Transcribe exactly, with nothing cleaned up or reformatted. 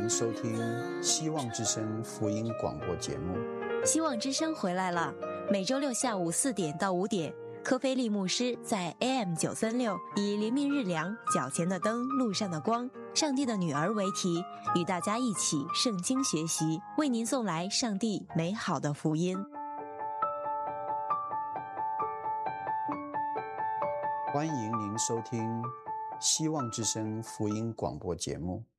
收听希望之声福音广播节目。 希望之声回来了，每周六下午四点到五点，科菲利牧师在 A M 九三六以黎明日粮、脚前的灯、路上的光、上帝的女儿为题，与大家一起圣经学习，为您送来上帝美好的福音。 欢迎您收听希望之声福音广播节目。